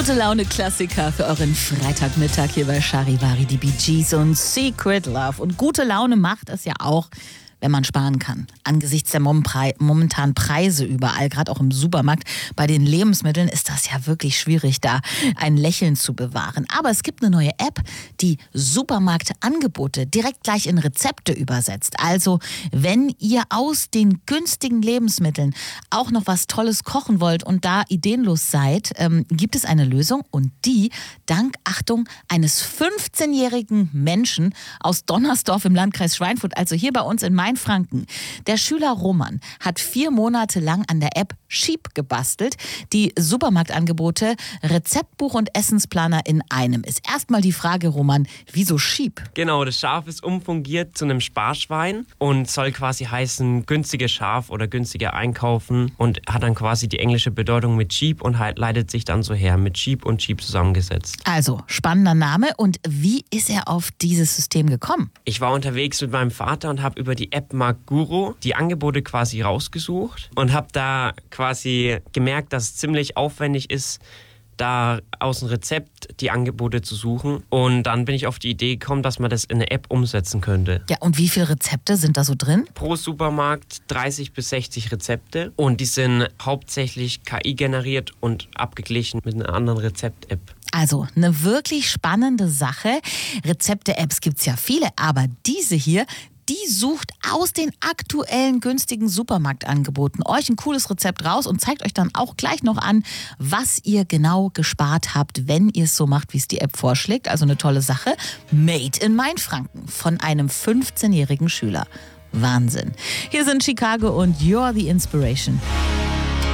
Gute Laune-Klassiker für euren Freitagmittag hier bei Charivari, die Bee Gees und Secret Love. Und gute Laune macht es ja auch, wenn man sparen kann. Angesichts der momentanen Preise überall, gerade auch im Supermarkt, bei den Lebensmitteln ist das ja wirklich schwierig, da ein Lächeln zu bewahren. Aber es gibt eine neue App, die Supermarktangebote direkt gleich in Rezepte übersetzt. Also, wenn ihr aus den günstigen Lebensmitteln auch noch was Tolles kochen wollt und da ideenlos seid, gibt es eine Lösung und die dank, Achtung, eines 15-jährigen Menschen aus Donnersdorf im Landkreis Schweinfurt, also hier bei uns in Mainfranken. Der Schüler Roman hat 4 Monate lang an der App Sheep gebastelt, die Supermarktangebote, Rezeptbuch und Essensplaner in einem ist. Erstmal die Frage, Roman, wieso Sheep? Genau, das Schaf ist umfungiert zu einem Sparschwein und soll quasi heißen günstiges Schaf oder günstiger einkaufen und hat dann quasi die englische Bedeutung mit Sheep und leitet sich dann so her, mit Sheep und Sheep zusammengesetzt. Also, spannender Name. Und wie ist er auf dieses System gekommen? Ich war unterwegs mit meinem Vater und habe über die App Marktguru die Angebote quasi rausgesucht und habe da quasi gemerkt, dass es ziemlich aufwendig ist, da aus dem Rezept die Angebote zu suchen. Und dann bin ich auf die Idee gekommen, dass man das in eine App umsetzen könnte. Ja, und wie viele Rezepte sind da so drin? Pro Supermarkt 30 bis 60 Rezepte. Und die sind hauptsächlich KI generiert und abgeglichen mit einer anderen Rezept-App. Also eine wirklich spannende Sache. Rezepte-Apps gibt's ja viele, aber diese hier, die sucht aus den aktuellen günstigen Supermarktangeboten euch ein cooles Rezept raus und zeigt euch dann auch gleich noch an, was ihr genau gespart habt, wenn ihr es so macht, wie es die App vorschlägt. Also eine tolle Sache. Made in Mainfranken von einem 15-jährigen Schüler. Wahnsinn. Hier sind Chicago und You're the Inspiration.